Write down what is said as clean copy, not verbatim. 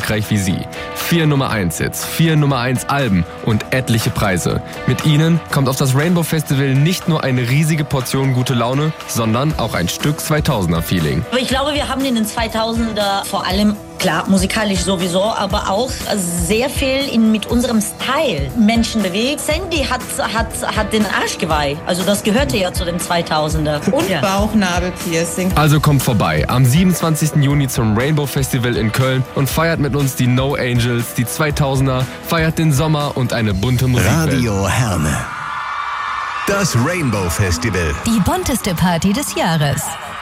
erfolgreich wie Sie. 4 Nummer 1 Hits, 4 Nummer 1 Alben und etliche Preise. Mit ihnen kommt auf das Rainbow Festival nicht nur eine riesige Portion gute Laune, sondern auch ein Stück 2000er-Feeling. Ich glaube, wir haben in den 2000er vor allem, klar, musikalisch sowieso, aber auch sehr viel mit unserem Style Menschen bewegt. Sandy hat den Arschgeweih, also das gehörte ja zu den 2000er. Und ja. Bauchnabelpiercing. Also kommt vorbei am 27. Juni zum Rainbow Festival in Köln und feiert mit uns die No Angels, die 2000er, feiert den Sommer und eine bunte Musikwelt. Radio Herne. Das Rainbow Festival. Die bunteste Party des Jahres.